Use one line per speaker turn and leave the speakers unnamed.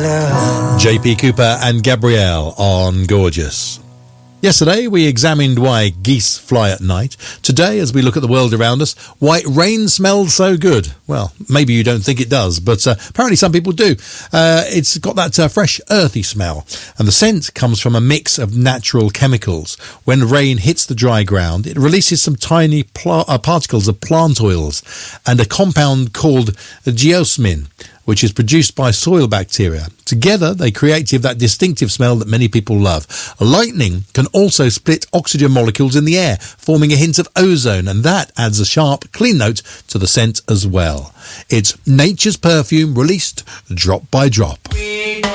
JP Cooper and Gabrielle on Gorgeous. Yesterday, we examined why geese fly at night. Today, as we look at the world around us, why rain smells so good. Well, maybe you don't think it does, but apparently some people do. It's got that fresh, earthy smell. And the scent comes from a mix of natural chemicals. When rain hits the dry ground, it releases some tiny particles of plant oils and a compound called geosmin, which is produced by soil bacteria. Together, they create that distinctive smell that many people love. Lightning can also split oxygen molecules in the air, forming a hint of ozone, and that adds a sharp, clean note to the scent as well. It's nature's perfume released drop by drop.